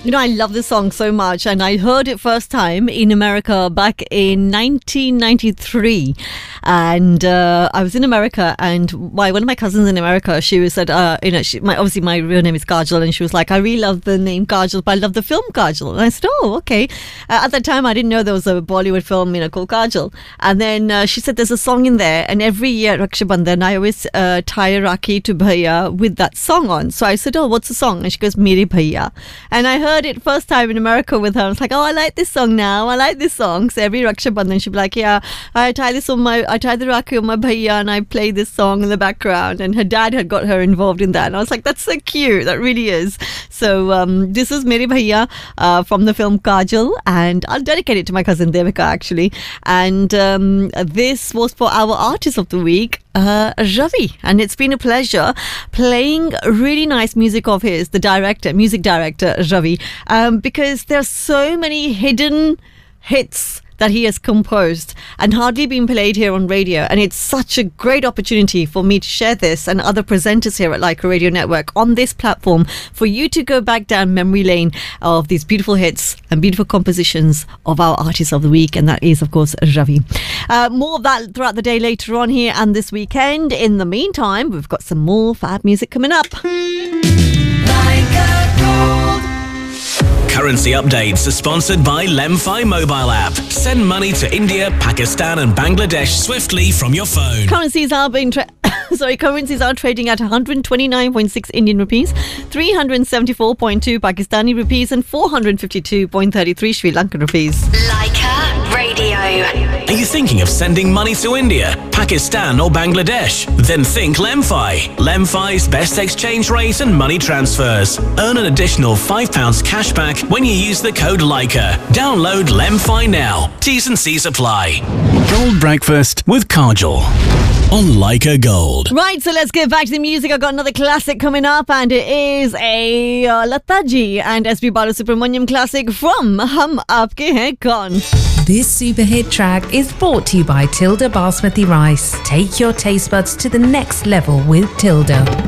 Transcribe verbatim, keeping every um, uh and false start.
You know, I love this song so much, and I heard it first time in America back in nineteen ninety-three. And uh, I was in America, and my one of my cousins in America, she was said, uh, you know, she, my obviously my real name is Kajal, and she was like, I really love the name Kajal, but I love the film Kajal. And I said, oh, okay. Uh, at that time, I didn't know there was a Bollywood film, you know, called Kajal. And then uh, she said, there's a song in there, and every year at Raksha Bandhan, I always uh, tie a Rakhi to Bhaiya with that song on. So I said, oh, what's the song? And she goes, Mere Bhaiya. And I heard it first time in America with her. I was like, oh, I like this song now. I like this song. So every Raksha Bandhan, she'd be like, yeah, I tie this on my, I tie the Rakhi on my Bhaiya, and I play this song in the background. And her dad had got her involved in that. And I was like, that's so cute. That really is. So um, this is Mere Bhaiya uh, from the film Kajal. And I'll dedicate it to my cousin Devika, actually. And um, this was for our Artist of the Week, Uh, Ravi, and it's been a pleasure playing really nice music of his, the director, music director Ravi, um, because there are so many hidden hits that he has composed and hardly been played here on radio, and it's such a great opportunity for me to share this and other presenters here at Leica Radio Network on this platform for you to go back down memory lane of these beautiful hits and beautiful compositions of our Artist of the Week, and that is of course Ravi. Uh, more of that throughout the day later on here and this weekend. In the meantime, we've got some more fab music coming up. Leica Gold. Currency updates are sponsored by Lemfi mobile app. Send money to India, Pakistan and Bangladesh swiftly from your phone. Currencies are being tra- sorry, currencies are trading at one hundred twenty-nine point six Indian rupees, three hundred seventy-four point two Pakistani rupees and four hundred fifty-two point three three Sri Lankan rupees. Leica Radio. Are you thinking of sending money to India, Pakistan or Bangladesh? Then think Lemfi. Lemfi's best exchange rate and money transfers. Earn an additional five pounds cash back when you use the code Leica. Download Lemfi now. T's and C's apply. Gold Breakfast with Kajal on Leica Gold. Right, so let's get back to the music. I've got another classic coming up, and it is a uh, Lataji and S P Balasubramaniam classic from Hum Aapke Hain Kaun. This super hit track is brought to you by Tilda Basmati Rice. Take your taste buds to the next level with Tilda.